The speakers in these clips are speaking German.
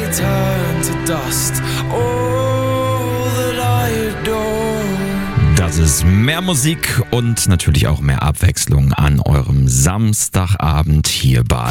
turn to dust. All that I adore. Das ist mehr Musik und natürlich auch mehr Abwechslung an eurem Samstagabend hier bei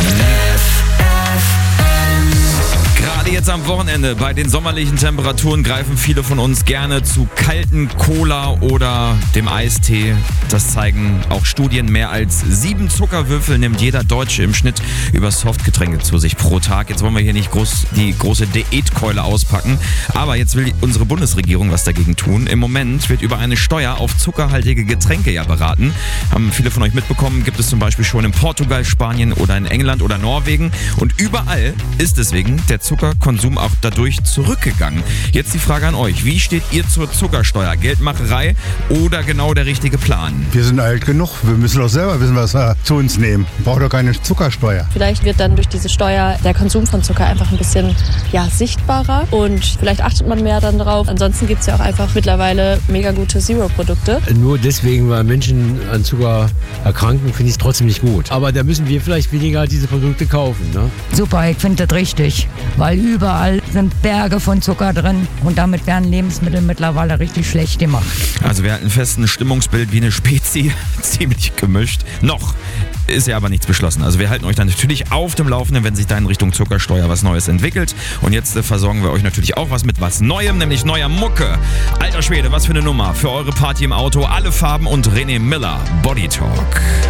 Gerade jetzt am Wochenende bei den sommerlichen Temperaturen greifen viele von uns gerne zu kalten Cola oder dem Eistee. Das zeigen auch Studien. Mehr als 7 Zuckerwürfel nimmt jeder Deutsche im Schnitt über Softgetränke zu sich pro Tag. Jetzt wollen wir hier nicht die große Diätkeule auspacken. Aber jetzt will unsere Bundesregierung was dagegen tun. Im Moment wird über eine Steuer auf zuckerhaltige Getränke ja beraten. Haben viele von euch mitbekommen, gibt es zum Beispiel schon in Portugal, Spanien oder in England oder Norwegen. Und überall ist deswegen der Zuckerkonsum auch dadurch zurückgegangen. Jetzt die Frage an euch. Wie steht ihr zur Zuckersteuer? Geldmacherei oder genau der richtige Plan? Wir sind alt genug. Wir müssen doch selber wissen, was wir zu uns nehmen. Wir brauchen doch keine Zuckersteuer. Vielleicht wird dann durch diese Steuer der Konsum von Zucker einfach ein bisschen sichtbarer und vielleicht achtet man mehr dann drauf. Ansonsten gibt es ja auch einfach mittlerweile mega gute Zero-Produkte. Nur deswegen, weil Menschen an Zucker erkranken, finde ich es trotzdem nicht gut. Aber da müssen wir vielleicht weniger diese Produkte kaufen. Ne? Super, ich finde das richtig, weil überall sind Berge von Zucker drin und damit werden Lebensmittel mittlerweile richtig schlecht gemacht. Also wir halten fest, ein Stimmungsbild wie eine Spezi, ziemlich gemischt. Noch ist ja aber nichts beschlossen. Also wir halten euch dann natürlich auf dem Laufenden, wenn sich da in Richtung Zuckersteuer was Neues entwickelt. Und jetzt versorgen wir euch natürlich auch mit was Neuem, nämlich neuer Mucke. Alter Schwede, was für eine Nummer für eure Party im Auto. Alle Farben und René Miller, Body Talk.